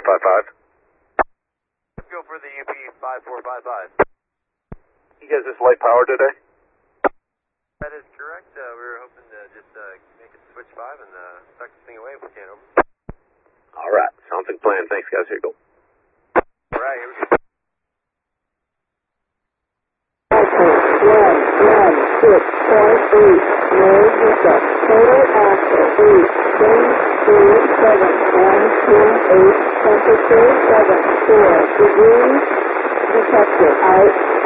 5455. Let's go for the UP 5455. You guys just light power today? That is correct. We were hoping to just make it switch 5 and suck this thing away if we can. Over. All right. Sounds like a plan. Thanks, guys. Here you go. All right, here we go. 116.8, road pickup, total axle 8, change 37, 128, temperature 74 degrees, detector out.